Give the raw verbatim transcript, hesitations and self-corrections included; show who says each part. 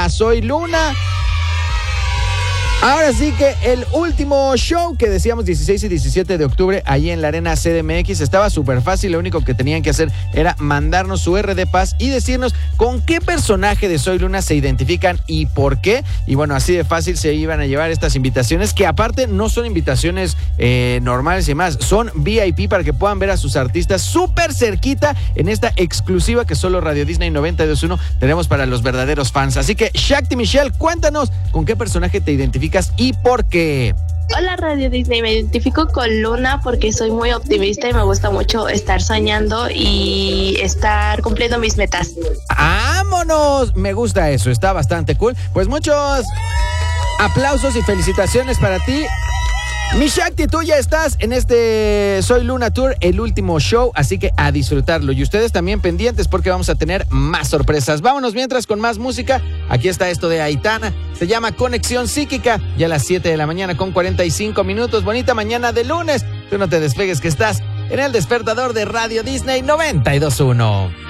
Speaker 1: a Soy Luna. Ahora sí que el último show que decíamos dieciséis y diecisiete de octubre ahí en la Arena C D M X estaba súper fácil. Lo único que tenían que hacer era mandarnos su R de Paz y decirnos con qué personaje de Soy Luna se identifican y por qué. Y bueno, así de fácil se iban a llevar estas invitaciones, que aparte no son invitaciones eh, normales y más, son V I P para que puedan ver a sus artistas súper cerquita en esta exclusiva que solo Radio Disney noventa y dos punto uno tenemos para los verdaderos fans. Así que Shakti Michelle, cuéntanos con qué personaje te identificas y por qué.
Speaker 2: Hola Radio Disney, me identifico con Luna porque soy muy optimista y me gusta mucho estar soñando y estar cumpliendo mis metas.
Speaker 1: ¡Vámonos! Me gusta eso, está bastante cool. Pues muchos aplausos y felicitaciones para ti. Mi Shakti, tú ya estás en este Soy Luna Tour, el último show, así que a disfrutarlo. Y ustedes también pendientes porque vamos a tener más sorpresas. Vámonos mientras con más música. Aquí está esto de Aitana, se llama Conexión Psíquica, ya a las siete de la mañana con cuarenta y cinco minutos. Bonita mañana de lunes. Tú no te despegues que estás en el despertador de Radio Disney noventa y dos punto uno.